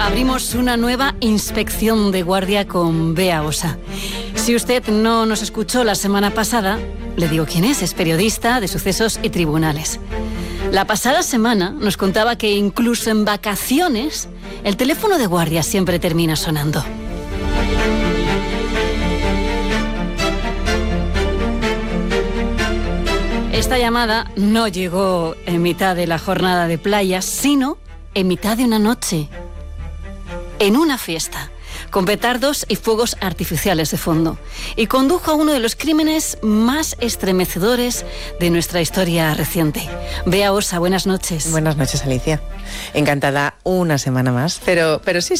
Abrimos una nueva inspección de guardia con Bea Osa. Si usted no nos escuchó la semana pasada, le digo quién es periodista de sucesos y tribunales. La pasada semana nos contaba que incluso en vacaciones el teléfono de guardia siempre termina sonando. Esta llamada no llegó en mitad de la jornada de playa, sino en mitad de una noche, en una fiesta, con petardos y fuegos artificiales de fondo, y condujo a uno de los crímenes más estremecedores de nuestra historia reciente. Bea Osa, buenas noches. Buenas noches, Alicia. Encantada una semana más. Pero sí,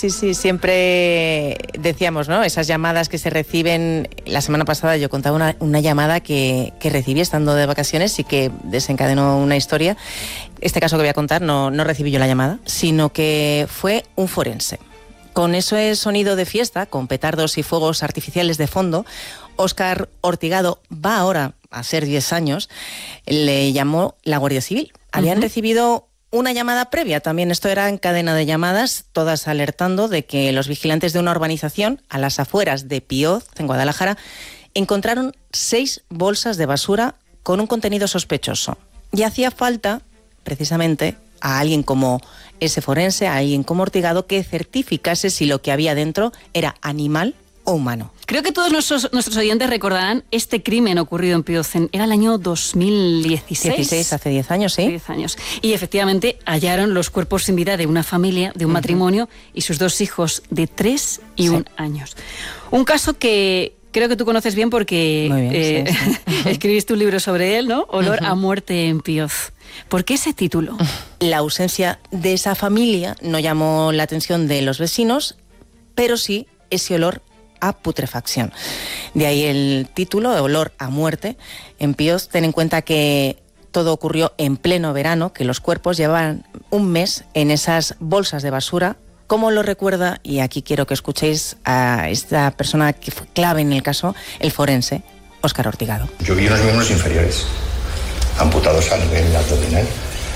siempre decíamos, ¿no? Esas llamadas que se reciben. La semana pasada yo contaba una llamada que recibí estando de vacaciones y que desencadenó una historia. Este caso que voy a contar no recibí yo la llamada, sino que fue un forense. Con ese sonido de fiesta, con petardos y fuegos artificiales de fondo, Óscar Ortigado va ahora a ser 10 años, le llamó la Guardia Civil. Habían recibido una llamada previa, también esto era en cadena de llamadas, todas alertando de que los vigilantes de una urbanización a las afueras de Pioz, en Guadalajara, encontraron 6 bolsas de basura con un contenido sospechoso. Y hacía falta, precisamente, a alguien como ese forense, a alguien como Ortigado, que certificase si lo que había dentro era animal o humano. Creo que todos nuestros oyentes recordarán este crimen ocurrido en Pioz. Era el año 2016. 16, hace 10 años, sí. 10 años. Y efectivamente hallaron los cuerpos sin vida de una familia, de un matrimonio y sus 2 hijos de 3 y 1 años. Un caso que creo que tú conoces bien porque bien, sí. Escribiste un libro sobre él, ¿no? Olor a muerte en Pioz. ¿Por qué ese título? La ausencia de esa familia no llamó la atención de los vecinos, pero sí ese olor a putrefacción. De ahí el título, Olor a muerte en Pioz. Ten en cuenta que todo ocurrió en pleno verano, que los cuerpos llevaban un mes en esas bolsas de basura. ¿Cómo lo recuerda? Y aquí quiero que escuchéis a esta persona que fue clave en el caso, el forense, Óscar Ortigado. Yo vi unos miembros inferiores, amputados a nivel abdominal.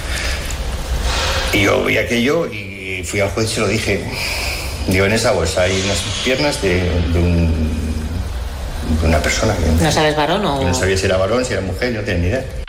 Y yo vi aquello y fui al juez y se lo dije. Digo, en esa bolsa hay unas piernas de una persona. ¿No sabes varón o...? No sabía si era varón, si era mujer, yo no tenía ni idea.